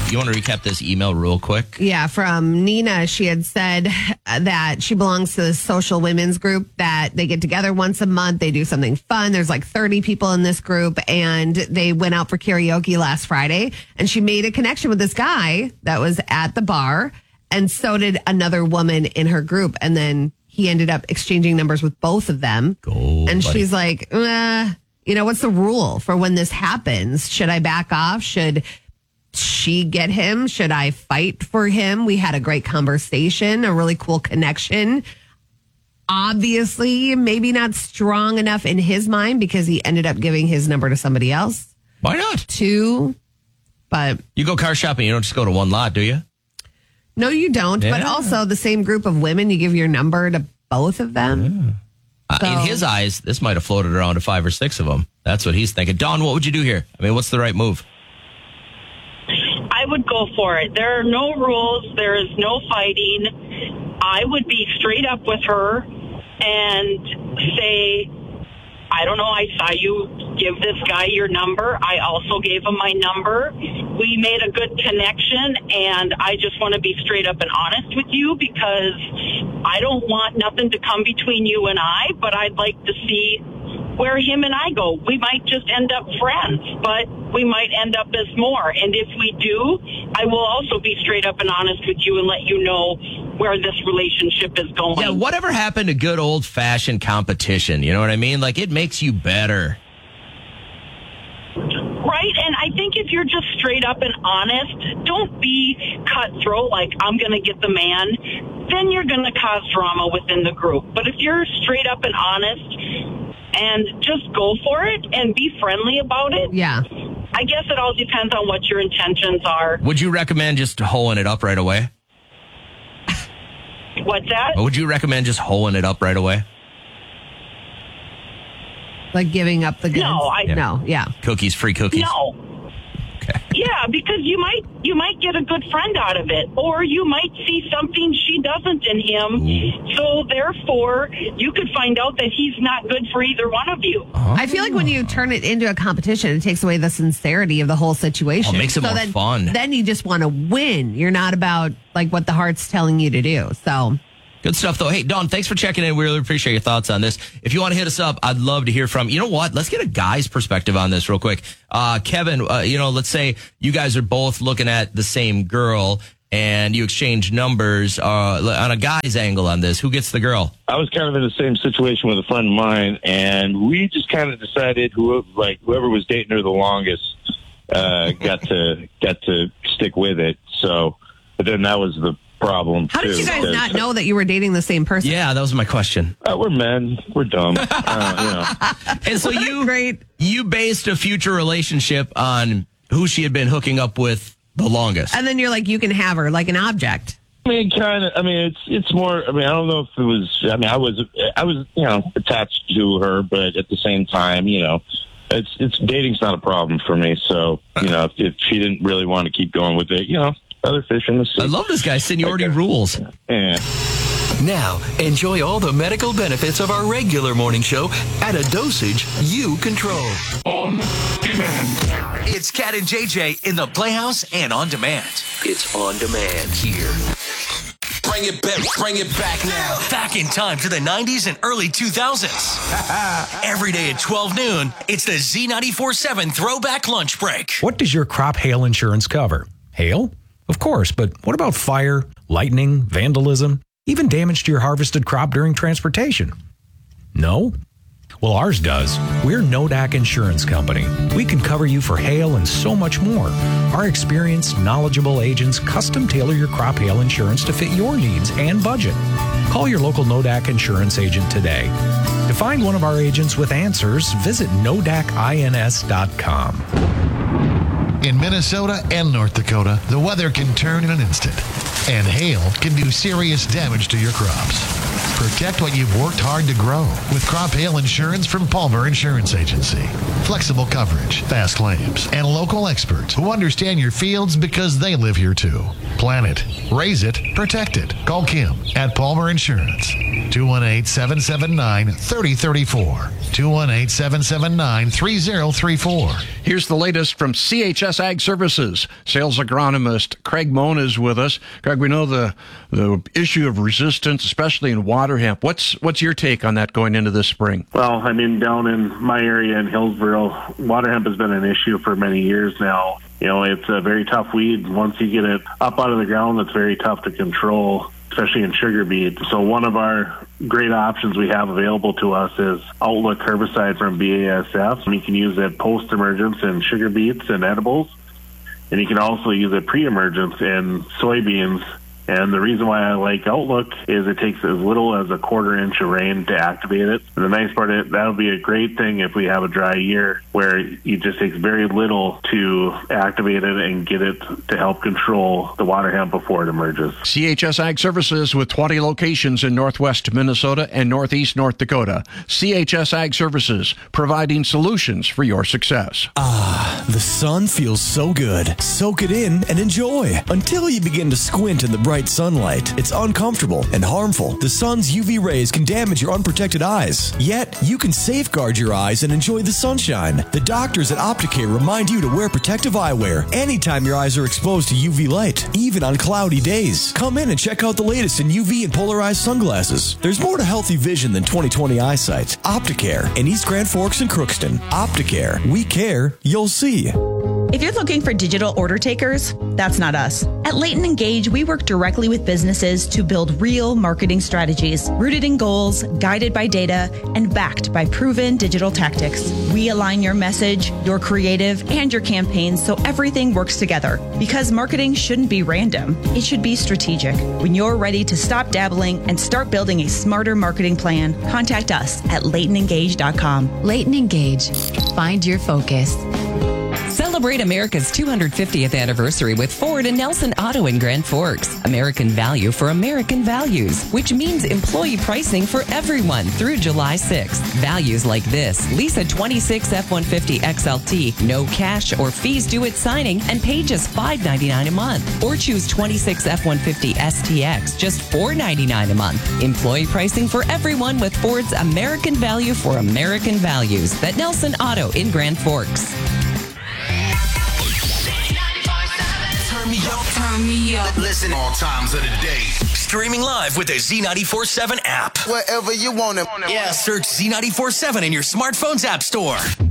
You want to recap this email real quick? Yeah, from Nina. She had said that she belongs to the social women's group, that they get together once a month. They do something fun. There's like 30 people in this group, and they went out for karaoke last Friday. And she made a connection with this guy that was at the bar, and so did another woman in her group. And then he ended up exchanging numbers with both of them. And she's like, what's the rule for when this happens? Should I back off? Should she get him? Should I fight for him? We had a great conversation, a really cool connection. Obviously, maybe not strong enough in his mind because he ended up giving his number to somebody else. Why not? But you go car shopping, you don't just go to one lot, do you? No, you don't. Yeah. But also the same group of women, you give your number to both of them. Yeah. In his eyes, this might have floated around to 5 or 6 of them. That's what he's thinking. Dawn, what would you do here? I mean, what's the right move? I would go for it. There are no rules. There is no fighting. I would be straight up with her and say, I don't know, I saw you give this guy your number. I also gave him my number. We made a good connection, and I just want to be straight up and honest with you because I don't want nothing to come between you and I, but I'd like to see where him and I go. We might just end up friends, but we might end up as more. And if we do, I will also be straight up and honest with you and let you know where this relationship is going. Yeah, whatever happened to good old-fashioned competition? You know what I mean? Like, it makes you better. Right, and I think if you're just straight up and honest, don't be cutthroat like, I'm going to get the man, then you're going to cause drama within the group. But if you're straight up and honest and just go for it and be friendly about it, yeah, I guess it all depends on what your intentions are. Would you recommend just hoeing it up right away? What's that? Would you recommend just hoeing it up right away? Like giving up the goods? No, Cookies, free cookies. No. Okay. Yeah, because you might get a good friend out of it, or you might see something she doesn't in him. Ooh. So therefore, you could find out that he's not good for either one of you. Oh. I feel like when you turn it into a competition, it takes away the sincerity of the whole situation. It makes it more fun. Then you just want to win. You're not about like what the heart's telling you to do. So. Good stuff, though. Hey, Dawn, thanks for checking in. We really appreciate your thoughts on this. If you want to hit us up, I'd love to hear from you. Know what? Let's get a guy's perspective on this real quick. Kevin, let's say you guys are both looking at the same girl and you exchange numbers on a guy's angle on this. Who gets the girl? I was kind of in the same situation with a friend of mine, and we just kind of decided whoever was dating her the longest got to stick with it. So, but then that was the problem. How did you guys not know that you were dating the same person? Yeah, that was my question. We're men. We're dumb. And so you based a future relationship on who she had been hooking up with the longest. And then you're like, you can have her like an object. I mean, kind of. I mean, it's more. I mean, I don't know if it was. I mean, I was attached to her, but at the same time, it's dating's not a problem for me. So, if she didn't really want to keep going with it, other fish in the sea. I love this guy. Seniority rules. Yeah. Now, enjoy all the medical benefits of our regular morning show at a dosage you control. On demand. It's Cat and JJ in the Playhouse and on demand. It's on demand here. Bring it back now. Back in time to the 90s and early 2000s. Every day at 12 noon, it's the Z94.7 Throwback Lunch Break. What does your crop hail insurance cover? Hail? Of course, but what about fire, lightning, vandalism, even damage to your harvested crop during transportation? No? Well, ours does. We're Nodak Insurance Company. We can cover you for hail and so much more. Our experienced, knowledgeable agents custom tailor your crop hail insurance to fit your needs and budget. Call your local Nodak Insurance agent today. To find one of our agents with answers, visit nodakins.com. In Minnesota and North Dakota, the weather can turn in an instant, and hail can do serious damage to your crops. Protect what you've worked hard to grow with crop hail insurance from Palmer Insurance Agency. Flexible coverage, fast claims, and local experts who understand your fields because they live here too. Plan it, raise it, protect it. Call Kim at Palmer Insurance. 218-779-3034. 218-779-3034. Here's the latest from CHS Ag Services. Sales agronomist Craig Moan is with us. Craig, we know the issue of resistance, especially in water hemp. What's your take on that going into this spring? Well, I mean, down in my area in Hillsboro, water hemp has been an issue for many years now. You know, it's a very tough weed. Once you get it up out of the ground, it's very tough to control, especially in sugar beet. So one of our great options we have available to us is Outlook herbicide from BASF. You can use it post-emergence in sugar beets and edibles, and you can also use it pre-emergence in soybeans. And the reason why I like Outlook is it takes as little as a quarter inch of rain to activate it. And the nice part is that would be a great thing if we have a dry year where it just takes very little to activate it and get it to help control the water hemp before it emerges. CHS Ag Services with 20 locations in northwest Minnesota and northeast North Dakota. CHS Ag Services, providing solutions for your success. Ah, the sun feels so good. Soak it in and enjoy until you begin to squint in the bright sunlight. It's uncomfortable and harmful. The sun's UV rays can damage your unprotected eyes. Yet, you can safeguard your eyes and enjoy the sunshine. The doctors at Opticare remind you to wear protective eyewear anytime your eyes are exposed to UV light, even on cloudy days. Come in and check out the latest in UV and polarized sunglasses. There's more to healthy vision than 20/20 eyesight. Opticare in East Grand Forks and Crookston. Opticare. We care. You'll see. If you're looking for digital order takers, that's not us. At Leighton Engage, we work directly with businesses to build real marketing strategies, rooted in goals, guided by data, and backed by proven digital tactics. We align your message, your creative, and your campaigns so everything works together. Because marketing shouldn't be random. It should be strategic. When you're ready to stop dabbling and start building a smarter marketing plan, contact us at LeightonEngage.com. Leighton Engage. Find your focus. Celebrate America's 250th anniversary with Ford and Nelson Auto in Grand Forks. American value for American values, which means employee pricing for everyone through July 6th. Values like this: lease a 26 F-150 XLT, no cash or fees due at signing, and pay just $5.99 a month. Or choose 26 F-150 STX, just $4.99 a month. Employee pricing for everyone with Ford's American value for American values. At Nelson Auto in Grand Forks. Turn me up. Listen all times of the day. Streaming live with the Z94.7 app. Wherever you want it. Yeah, search Z94.7 in your smartphone's app store.